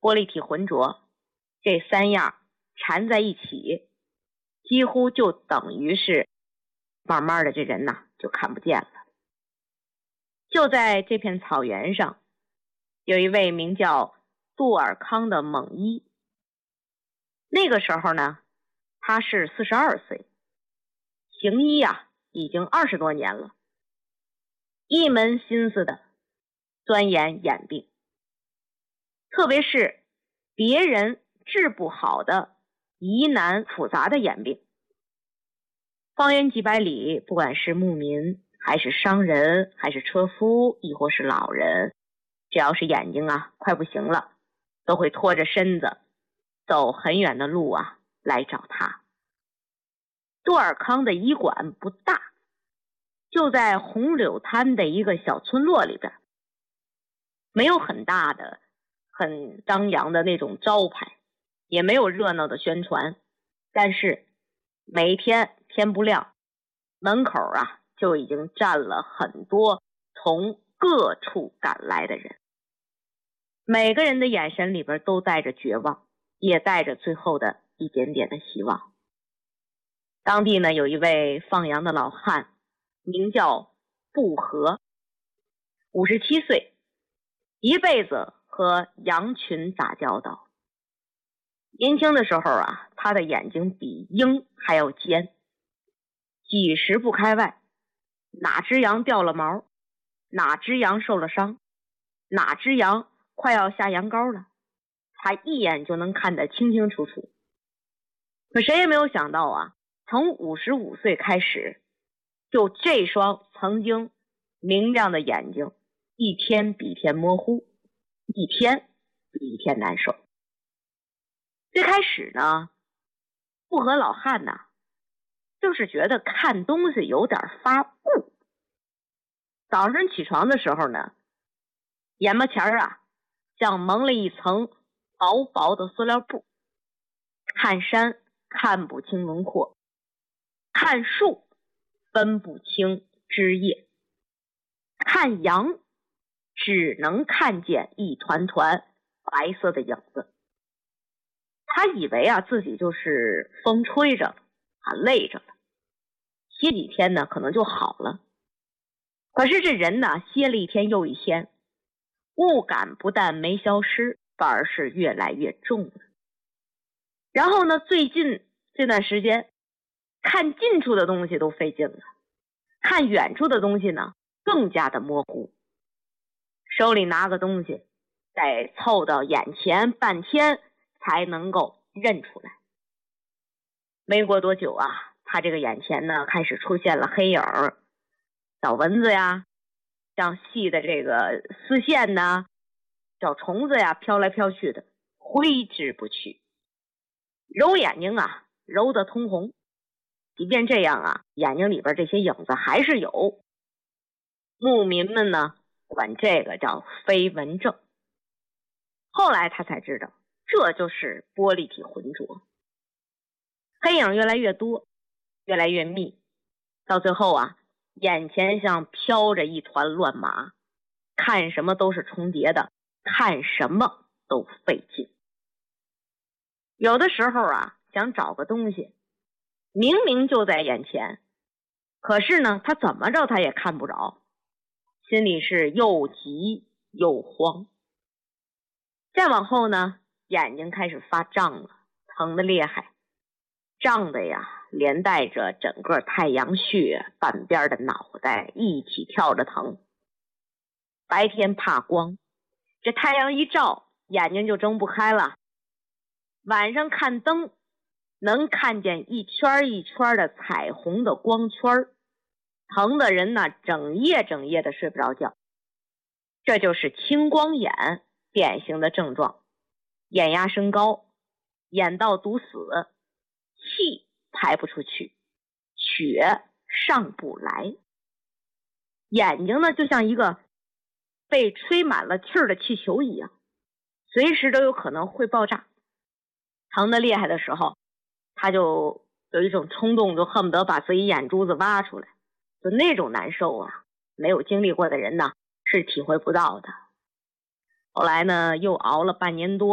玻璃体浑浊，这3样缠在一起，几乎就等于是慢慢的这人呐就看不见了。就在这片草原上，有一位名叫杜尔康的猛医。那个时候呢，他是42岁，行医已经20多年了，一门心思的钻研眼病，特别是别人治不好的疑难复杂的眼病。方圆几百里，不管是牧民还是商人还是车夫亦或是老人，只要是眼睛快不行了，都会拖着身子走很远的路来找他。杜尔康的医馆不大，就在红柳滩的一个小村落里边，没有很大的很张扬的那种招牌，也没有热闹的宣传，但是每天天不亮，门口就已经站了很多从各处赶来的人，每个人的眼神里边都带着绝望，也带着最后的一点点的希望。当地呢有一位放羊的老汉，名叫布和，57岁，一辈子和羊群打交道。年轻的时候他的眼睛比鹰还要尖，几十步开外，哪只羊掉了毛，哪只羊受了伤，哪只羊快要下羊羔了，他一眼就能看得清清楚楚。可谁也没有想到从55岁开始，就这双曾经明亮的眼睛一天比一天模糊，一天比一天难受。最开始呢，布和老汉就是觉得看东西有点发雾。早上起床的时候呢，眼巴前像蒙了一层薄薄的塑料布，看山看不清轮廓，看树分不清枝叶，看羊只能看见一团团白色的影子。他以为自己就是风吹着累着了，歇几天呢可能就好了。可是这人歇了一天又一天，雾感不但没消失，反而是越来越重了。然后呢，最近这段时间看近处的东西都费劲了，看远处的东西呢更加的模糊，手里拿个东西得凑到眼前半天才能够认出来。没过多久他这个眼前呢开始出现了黑影，小蚊子像细的这个丝线小虫子飘来飘去的，挥之不去。揉眼睛揉得通红，即便这样眼睛里边这些影子还是有。牧民们呢管这个叫飞蚊症。后来他才知道，这就是玻璃体浑浊。黑影越来越多，越来越密，到最后眼前像飘着一团乱麻，看什么都是重叠的，看什么都费劲。有的时候想找个东西，明明就在眼前，可是呢他怎么着他也看不着，心里是又急又慌。再往后呢，眼睛开始发胀了，疼得厉害，胀的连带着整个太阳穴半边的脑袋一起跳着疼。白天怕光，这太阳一照眼睛就睁不开了，晚上看灯能看见一圈一圈的彩虹的光圈，疼的人整夜的睡不着觉。这就是青光眼典型的症状，眼压升高，眼道堵死，气排不出去，血上不来。眼睛呢就像一个被吹满了气儿的气球一样，随时都有可能会爆炸。疼得厉害的时候，他就有一种冲动，就恨不得把自己眼珠子挖出来，就那种难受没有经历过的人是体会不到的。后来呢又熬了半年多，